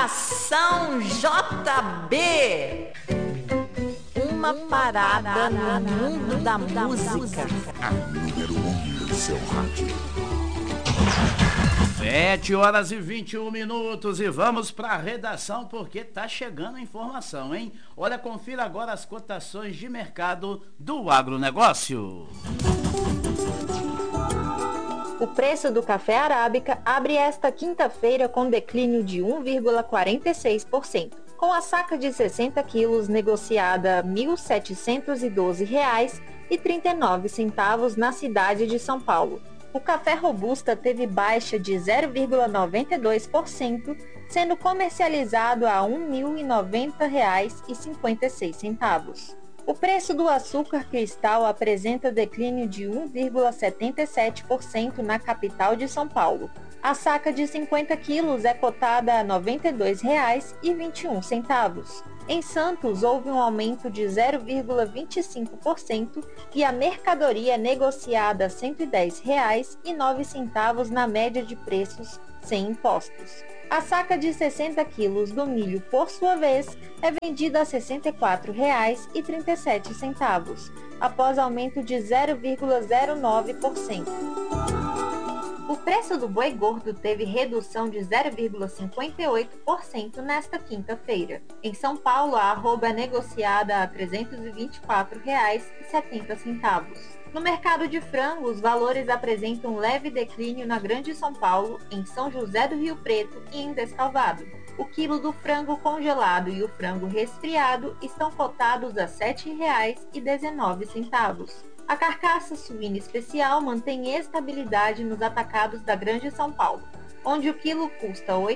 Redação JB. Uma parada no mundo da música. A número 1 do seu rádio. 7h21 e vamos para a redação porque tá chegando a informação, hein? Olha, confira agora as cotações de mercado do agronegócio. O preço do café arábica abre esta quinta-feira com declínio de 1,46%, com a saca de 60 quilos negociada R$ 1.712,39 na cidade de São Paulo. O café robusta teve baixa de 0,92%, sendo comercializado a R$ 1.090,56. O preço do açúcar cristal apresenta declínio de 1,77% na capital de São Paulo. A saca de 50 quilos é cotada a R$ 92,21. Em Santos, houve um aumento de 0,25% e a mercadoria é negociada a R$ 110,09 na média de preços sem impostos. A saca de 60 quilos do milho, por sua vez, é vendida a R$ 64,37, após aumento de 0,09%. O preço do boi gordo teve redução de 0,58% nesta quinta-feira. Em São Paulo, a arroba é negociada a R$ 324,70. No mercado de frango, os valores apresentam um leve declínio na Grande São Paulo, em São José do Rio Preto e em Descalvado. O quilo do frango congelado e o frango resfriado estão cotados a R$ 7,19. A carcaça suína especial mantém estabilidade nos atacados da Grande São Paulo, onde o quilo custa R$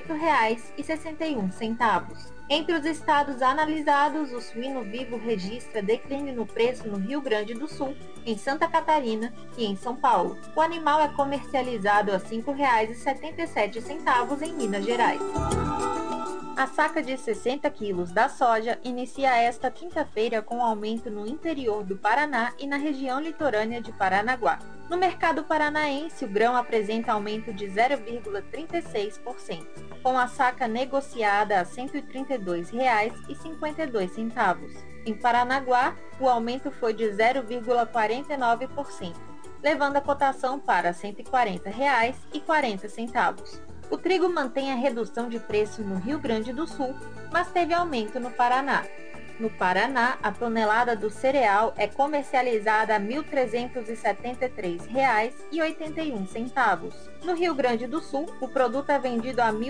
8,61. Entre os estados analisados, o suíno vivo registra declínio no preço no Rio Grande do Sul, em Santa Catarina e em São Paulo. O animal é comercializado a R$ 5,77 em Minas Gerais. A saca de 60 quilos da soja inicia esta quinta-feira com aumento no interior do Paraná e na região litorânea de Paranaguá. No mercado paranaense, o grão apresenta aumento de 0,36%, com a saca negociada a R$ 132,52. Em Paranaguá, o aumento foi de 0,49%, levando a cotação para R$ 140,40. O trigo mantém a redução de preço no Rio Grande do Sul, mas teve aumento no Paraná. No Paraná, a tonelada do cereal é comercializada a R$ 1.373,81. No Rio Grande do Sul, o produto é vendido a R$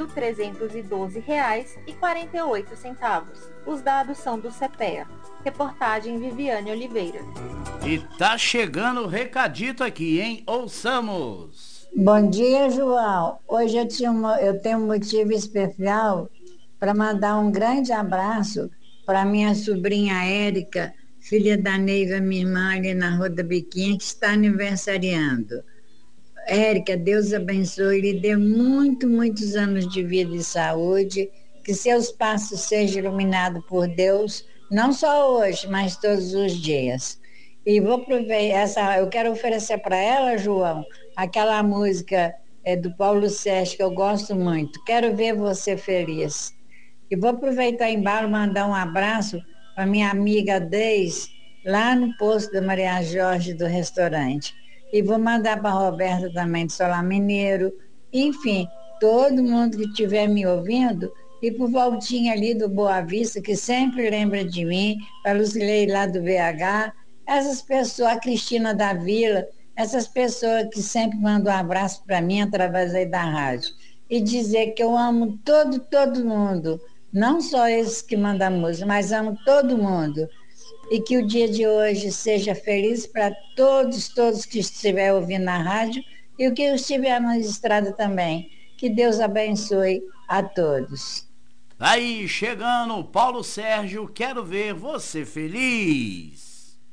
1.312,48. Os dados são do CEPEA. Reportagem Viviane Oliveira. E tá chegando o recadito aqui, hein? Ouçamos! Bom dia, João. Hoje eu tenho um motivo especial para mandar um grande abraço para minha sobrinha Érica, filha da Neiva, minha irmã, ali na Rua da Biquinha, que está aniversariando. Érica, Deus abençoe e lhe dê muitos anos de vida e saúde, que seus passos sejam iluminados por Deus, não só hoje, mas todos os dias. E vou aproveitar, eu quero oferecer para ela, João, aquela música do Paulo Sérgio, que eu gosto muito. Quero ver você feliz. E vou aproveitar embalo e mandar um abraço para minha amiga Deise, lá no posto da Maria Jorge do restaurante. E vou mandar para a Roberta também, de Solar Mineiro. Enfim, todo mundo que estiver me ouvindo, e por Voltinha ali do Boa Vista, que sempre lembra de mim, para a Lucilei lá do VH, essas pessoas, a Cristina da Vila, essas pessoas que sempre mandam um abraço para mim através aí da rádio. E dizer que eu amo todo mundo, não só esses que mandam música, mas amo todo mundo. E que o dia de hoje seja feliz para todos que estiverem ouvindo na rádio e o que estiver na estrada também. Que Deus abençoe a todos. Aí, chegando o Paulo Sérgio, quero ver você feliz.